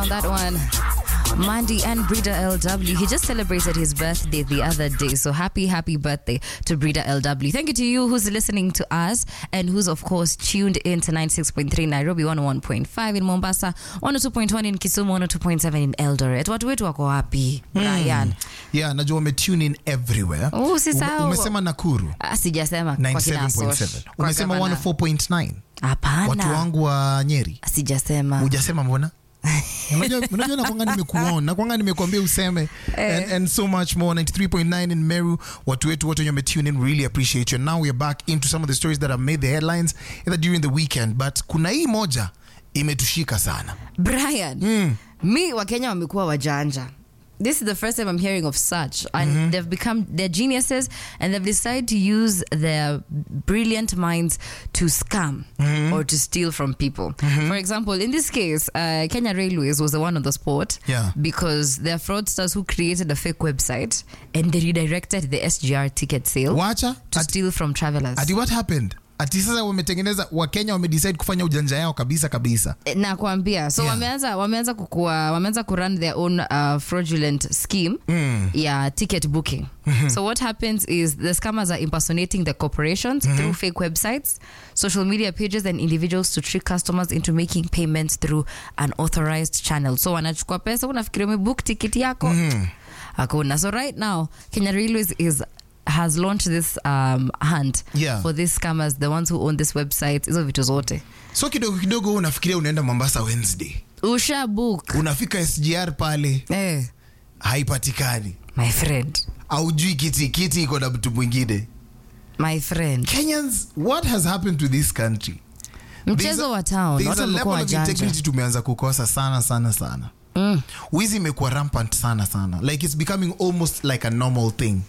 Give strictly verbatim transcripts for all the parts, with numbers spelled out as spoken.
On that one, Mandy and Brida L W. He just celebrated his birthday the other day. So happy, happy birthday to Brida L W. Thank you to you who's listening to us and who's, of course, tuned in to ninety-six point three Nairobi, one oh one point five in Mombasa, one oh two point one in Kisumu, one oh two point seven in Eldoret. Watu wetu wako wapi, Brian? Mm. Yeah, najua ume tune in everywhere. Oh, sisao. Umesema Nakuru. Ah, sijasema kwa kina ninety-seven point seven. Umesema one oh four point nine. Hapana. Watu wangu wa Nyeri. Sijasema. Hujasema mbona? Unajua unajua na kwanga nimekuona na kwanga nimekuambia useme and, and so much more. Ninety-three point nine in Meru. Watu wetu wote wenye tune in, really appreciate you. Now we are back into some of the stories that have made the headlines either during the weekend, but kuna hii moja imetushika sana. Brian, mm. mi Wakenya wamekuwa wajanja. This is the first time I'm hearing of such, and mm-hmm. they've become, they're geniuses, and they've decided to use their brilliant minds to scam mm-hmm. or to steal from people. Mm-hmm. For example, in this case, uh, Kenya Railways was the one on the spot yeah. because they're fraudsters who created a fake website and they redirected the S G R ticket sale Wacha? to At, steal from travelers. Ati what happened? Ati sasa wametengeneza Wakenya wamedecide kufanya ujanja yao kabisa kabisa. Na kuambia. So yeah. wameanza wameanza kukua wameanza kurun their own uh, fraudulent scheme mm. ya ticket booking. Mm-hmm. So what happens is the scammers are impersonating the corporations mm-hmm. through fake websites, social media pages and individuals to trick customers into making payments through an authorized channel. So wanachukua pesa, unafikiri umebook ticket yako. Mm-hmm. Hakuna. So right now Kenya Railways is has launched this um, hunt yeah. for these scammers, the ones who own this website. Hizo vitu zote. So kidogo kidogo unafikiria unaenda Mombasa Wednesday. Usha book. Unafika S G R pale. Eh. Haipatikani. My friend. Aujui kiti kiti iko na mtu mwingine. My friend. Kenyans, what has happened to this country? Mchezo wa town. There's a level of integrity tumeanza kukosa sana sana sana. Mm. Wizi imekuwa rampant sana sana. Like it's becoming almost like a normal thing.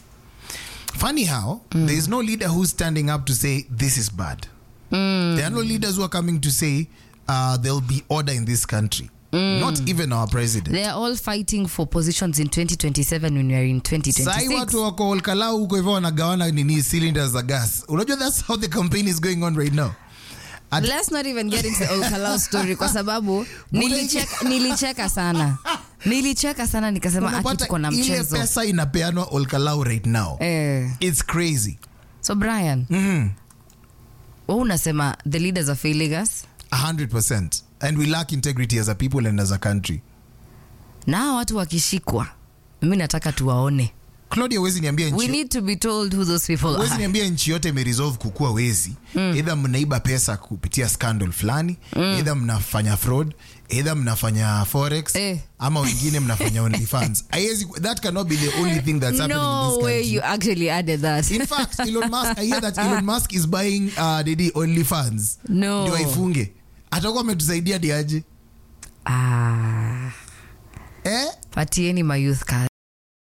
Funny how mm. there is no leader who's standing up to say this is bad. Mm. There are no leaders who are coming to say uh, there'll be order in this country. Mm. Not even our president. They are all fighting for positions in twenty twenty-seven when we are in twenty twenty-six. Sai watu wako Olkalau huko hivyo wanagawana nini cylinders za gas. Unajua that's how the campaign is going on right now. At Let's not even get into the Olkalau story kwa sababu nilicheka nilicheka sana. Nilicheka sana nikasema ati tuko na mchezo. Ile pesa inapeanwa Olkalau right now. Eh. It's crazy. So Brian. Mhm. Wewe unasema the leaders are failing us? one hundred percent. And we lack integrity as a people and as a country. Na watu wakishikwa, mimi nataka tuwaone. Claudia, wezi niambia nchi. We need to be told who those people wezi are. Wezi niambia nchi yote imeresolve kukua wezi. Mm. Either mnaiba pesa kupitia scandal fulani, mm. either mnafanya fraud, either mnafanya forex, eh. ama wengine mnafanya OnlyFans. That cannot be the only thing that's happening no in this country. No way you actually added that. In fact, Elon Musk, I hear that Elon Musk is buying uh, the OnlyFans. No. Ndio aifunge. Atakuwa ametusaidia diaje? Ah. Eh? Patieni my youth card.